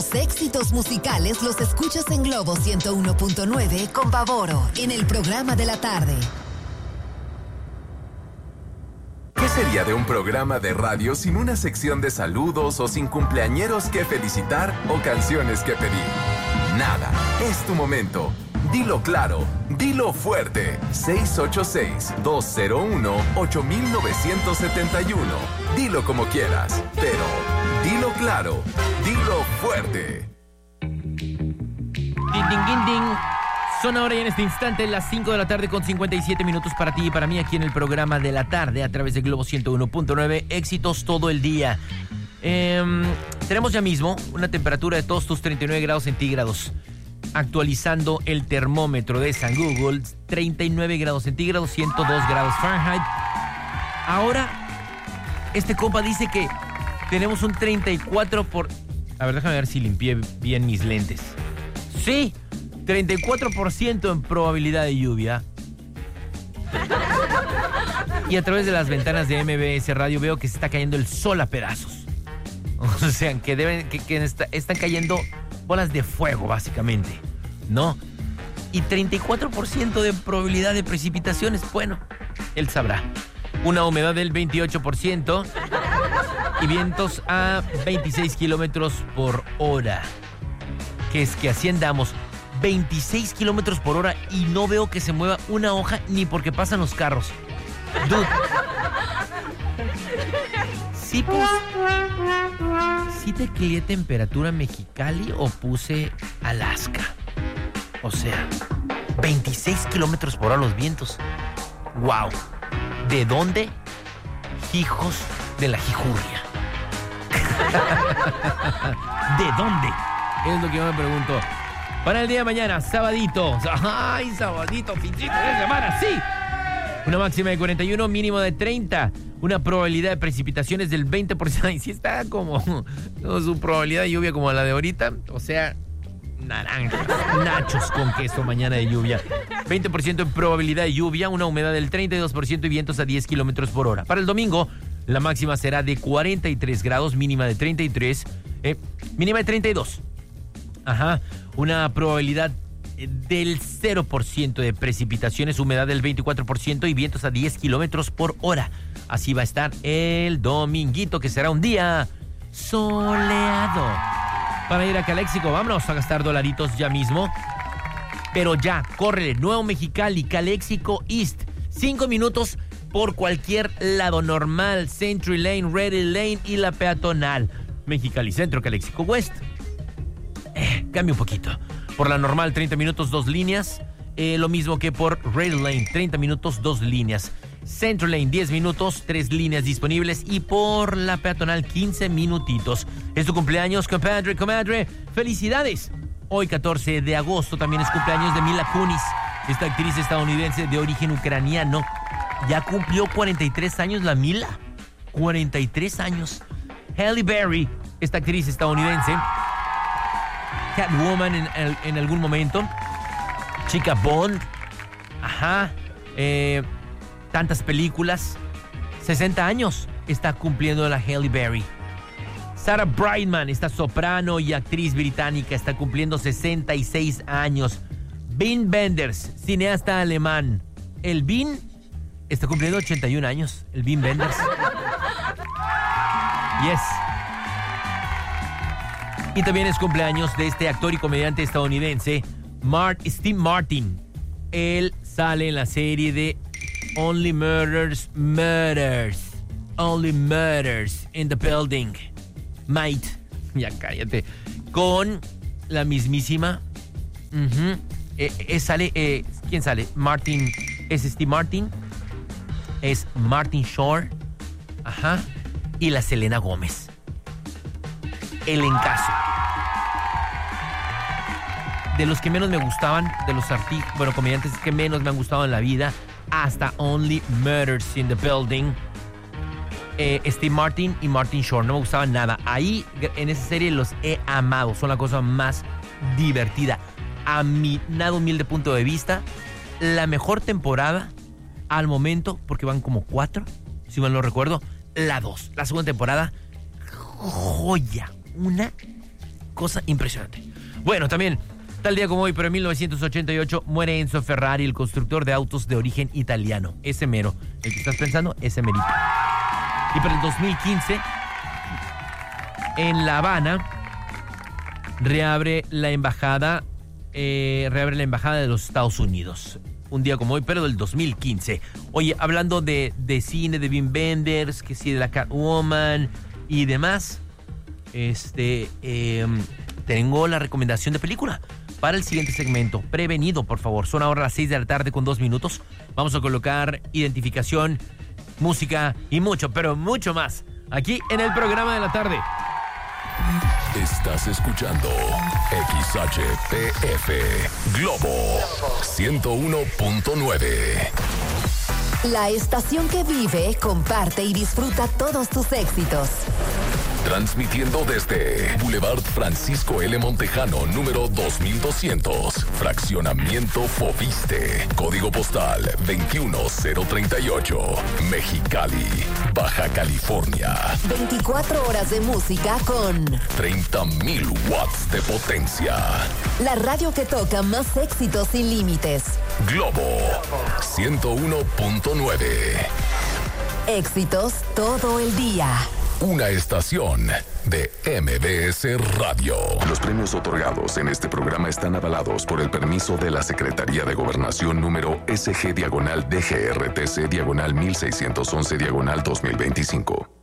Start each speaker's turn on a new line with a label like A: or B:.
A: Los éxitos musicales los escuchas en Globo 101.9 con Pavoro, en el programa de la tarde.
B: ¿Qué sería de un programa de radio sin una sección de saludos o sin cumpleañeros que felicitar o canciones que pedir? Nada, es tu momento. Dilo claro, dilo fuerte. 686-201-8971. Dilo como quieras, pero dilo claro, dilo fuerte.
C: Ding, ding, ding, ding. Son ahora y en este instante las 5 de la tarde con 57 minutos para ti y para mí aquí en el programa de la tarde a través de Globo 101.9. Éxitos todo el día. Tenemos ya mismo una temperatura de todos tus 39 grados centígrados. Actualizando el termómetro de San Google, 39 grados centígrados, 102 grados Fahrenheit. Ahora, este compa dice que tenemos un 34 por... A ver, déjame ver si limpié bien mis lentes. Sí, 34% en probabilidad de lluvia. Y a través de las ventanas de MBS Radio veo que se está cayendo el sol a pedazos. O sea, que están cayendo bolas de fuego, básicamente, ¿no? Y 34% de probabilidad de precipitaciones, bueno, él sabrá. Una humedad del 28% y vientos a 26 kilómetros por hora. Que es que así andamos, 26 kilómetros por hora y no veo que se mueva una hoja ni porque pasan los carros. Dude. Sí, pues... ¿Sí tecleé temperatura Mexicali o puse Alaska? O sea, 26 kilómetros por hora los vientos. ¡Wow! ¿De dónde? Hijos de la jijurria. ¿De dónde? Es lo que yo me pregunto. Para el día de mañana, sabadito. ¡Ay, sabadito, pinchito de semana! ¡Sí! Una máxima de 41, mínimo de 30. Una probabilidad de precipitaciones del 20%. Y si está como su probabilidad de lluvia como la de ahorita. O sea, naranjas, nachos con queso mañana de lluvia. 20% en probabilidad de lluvia, una humedad del 32% y vientos a 10 kilómetros por hora. Para el domingo, la máxima será de 43 grados, mínima de 33, mínima de 32. Ajá, una probabilidad del 0% de precipitaciones, humedad del 24% y vientos a 10 kilómetros por hora. Así va a estar el dominguito, que será un día soleado. Para ir a Caléxico, vámonos a gastar dolaritos ya mismo. Pero ya, córrele, Nuevo Mexicali, Caléxico East. 5 minutos por cualquier lado normal, Century Lane, Ready Lane y la peatonal. Mexicali Centro, Caléxico West. Cambia un poquito. Por la normal, 30 minutos, 2 líneas. Lo mismo que por Rail Lane, 30 minutos, 2 líneas. Central Lane, 10 minutos, 3 líneas disponibles. Y por la peatonal, 15 minutitos. Es tu cumpleaños, compadre, comadre. ¡Felicidades! Hoy, 14 de agosto, también es cumpleaños de Mila Kunis. Esta actriz estadounidense de origen ucraniano. Ya cumplió 43 años la Mila. 43 años. Halle Berry, esta actriz estadounidense. Catwoman en algún momento. Chica Bond. Ajá. Tantas películas. 60 años está cumpliendo la Halle Berry. Sarah Brightman, esta soprano y actriz británica, está cumpliendo 66 años. Wim Wenders, cineasta alemán. El Wim está cumpliendo 81 años. El Wim Wenders. Yes. Y también es cumpleaños de este actor y comediante estadounidense, Steve Martin. Él sale en la serie de Only Murders in the Building. Mate. Ya cállate. Con la mismísima. ¿Quién sale? Martin. Es Steve Martin. Es Martin Short. Ajá. Y la Selena Gómez. El encaso. De los que menos me gustaban, de los comediantes que menos me han gustado en la vida, hasta Only Murders in the Building. Steve Martin y Martin Short, no me gustaban nada. Ahí, en esa serie, los he amado. Son la cosa más divertida. A mi nada humilde punto de vista, la mejor temporada al momento, porque van como 4, si mal no recuerdo, la 2. La segunda temporada, joya. Una cosa impresionante. Bueno, también, tal día como hoy, pero en 1988, muere Enzo Ferrari, el constructor de autos de origen italiano. Ese mero. El que estás pensando, ese merito. Y para el 2015, en La Habana, reabre la embajada de los Estados Unidos. Un día como hoy, pero del 2015. Oye, hablando de cine, de Wim Wenders, que sí, de la Catwoman y demás, tengo la recomendación de película para el siguiente segmento. Prevenido, por favor. Son ahora las 6 de la tarde con 2 minutos. Vamos a colocar identificación, música y mucho, pero mucho más aquí en el programa de la tarde.
D: Estás escuchando XHPF Globo 101.9.
A: La estación que vive, comparte y disfruta todos tus éxitos.
D: Transmitiendo desde Boulevard Francisco L. Montejano, número 2200, Fraccionamiento Fobiste, Código Postal 21038, Mexicali, Baja California.
A: 24 horas de música con
D: 30,000 watts de potencia.
A: la radio que toca más éxitos sin límites.
D: Globo 101.9.
A: Éxitos todo el día.
D: Una estación de MBS Radio.
B: Los premios otorgados en este programa están avalados por el permiso de la Secretaría de Gobernación número SG-DGRTC-1611-2025.